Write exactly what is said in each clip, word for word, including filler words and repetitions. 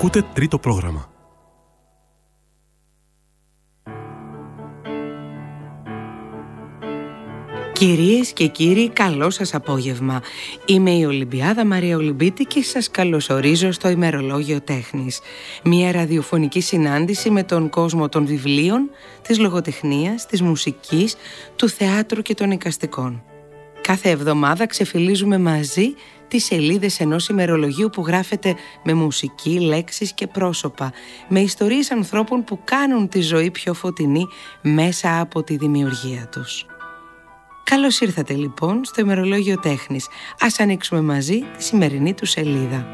Ακούτε τρίτο πρόγραμμα. Κυρίες και κύριοι, καλό σας απόγευμα. Είμαι η Ολυμπιάδα Μαρία Ολυμπίτη και σας καλωσορίζω στο ημερολόγιο τέχνης. Μια ραδιοφωνική συνάντηση με τον κόσμο των βιβλίων, της λογοτεχνίας, της μουσικής, του θεάτρου και των εικαστικών. Κάθε εβδομάδα ξεφυλίζουμε μαζί τις σελίδες ενός ημερολογίου που γράφεται με μουσική, λέξεις και πρόσωπα, με ιστορίες ανθρώπων που κάνουν τη ζωή πιο φωτεινή μέσα από τη δημιουργία τους. Καλώς ήρθατε λοιπόν στο ημερολόγιο τέχνης. Ας ανοίξουμε μαζί τη σημερινή του σελίδα.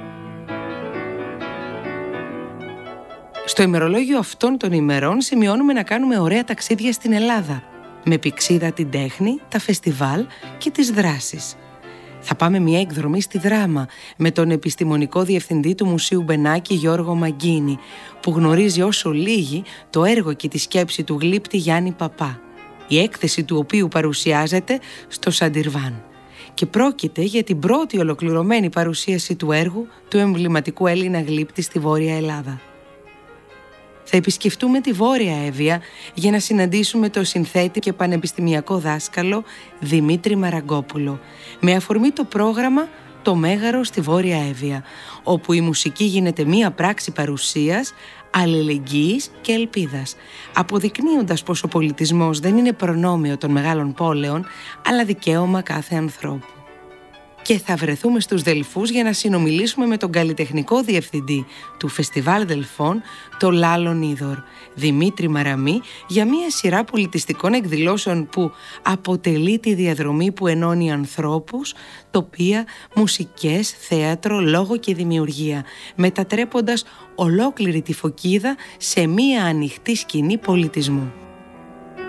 Στο ημερολόγιο αυτών των ημερών σημειώνουμε να κάνουμε ωραία ταξίδια στην Ελλάδα, με πηξίδα την τέχνη, τα φεστιβάλ και τις δράσεις. Θα πάμε μια εκδρομή στη Δράμα με τον επιστημονικό διευθυντή του Μουσείου Μπενάκη Γιώργο Μαγκίνη, που γνωρίζει όσο λίγοι το έργο και τη σκέψη του γλύπτη Γιάννη Παπά, η έκθεση του οποίου παρουσιάζεται στο Σαντιρβάν. Και πρόκειται για την πρώτη ολοκληρωμένη παρουσίαση του έργου του εμβληματικού Έλληνα γλύπτη στη Βόρεια Ελλάδα. Θα επισκεφτούμε τη Βόρεια Εύβοια για να συναντήσουμε το συνθέτη και πανεπιστημιακό δάσκαλο Δημήτρη Μαραγκόπουλο, με αφορμή το πρόγραμμα «Το Μέγαρο στη Βόρεια Εύβοια», όπου η μουσική γίνεται μία πράξη παρουσίας, αλληλεγγύης και ελπίδας, αποδεικνύοντας πως ο πολιτισμός δεν είναι προνόμιο των μεγάλων πόλεων, αλλά δικαίωμα κάθε ανθρώπου. Και θα βρεθούμε στους Δελφούς για να συνομιλήσουμε με τον καλλιτεχνικό διευθυντή του Φεστιβάλ Δελφών, το Λάλον Είδωρ, Δημήτρη Μαραμή, για μια σειρά πολιτιστικών εκδηλώσεων που αποτελεί τη διαδρομή που ενώνει ανθρώπους, τοπία, μουσικές, θέατρο, λόγο και δημιουργία, μετατρέποντας ολόκληρη τη Φωκίδα σε μια ανοιχτή σκηνή πολιτισμού.